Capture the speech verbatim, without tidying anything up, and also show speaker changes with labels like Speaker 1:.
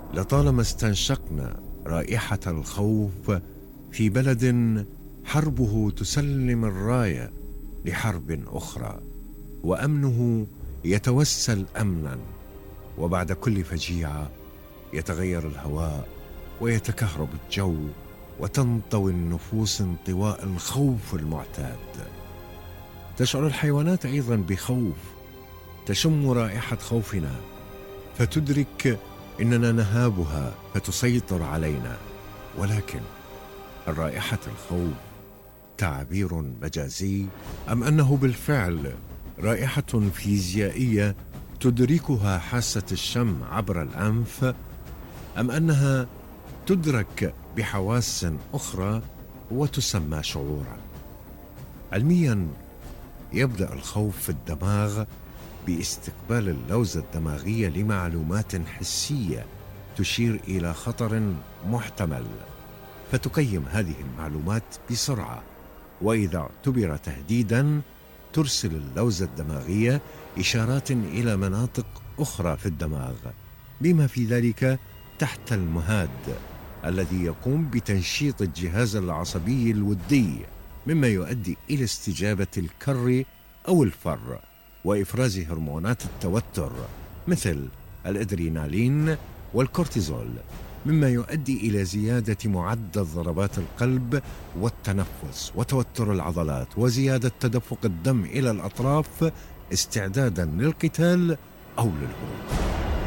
Speaker 1: لطالما استنشقنا رائحة الخوف في بلد حربه تسلم الراية لحرب أخرى، وأمنه يتوسل أمنا، وبعد كل فجيعة يتغير الهواء ويتكهرب الجو وتنطوي النفوس انطواء الخوف المعتاد. تشعر الحيوانات أيضا بخوف، تشم رائحة خوفنا فتدرك إننا نهابها فتسيطر علينا، ولكن الرائحة الخوف تعبير مجازي أم أنه بالفعل رائحة فيزيائية تدركها حاسة الشم عبر الأنف، أم أنها تدرك بحواس أخرى وتسمى شعورا؟ علميا يبدأ الخوف في الدماغ باستقبال اللوزة الدماغية لمعلومات حسية تشير إلى خطر محتمل، فتقيم هذه المعلومات بسرعة، وإذا اعتبر تهديدا ترسل اللوزة الدماغية إشارات إلى مناطق أخرى في الدماغ، بما في ذلك تحت المهاد الذي يقوم بتنشيط الجهاز العصبي الودي، مما يؤدي إلى استجابة الكر أو الفر وإفراز هرمونات التوتر مثل الأدرينالين والكورتيزول، مما يؤدي إلى زيادة معدل ضربات القلب والتنفس وتوتر العضلات وزيادة تدفق الدم إلى الأطراف استعدادا للقتال أو للهروب.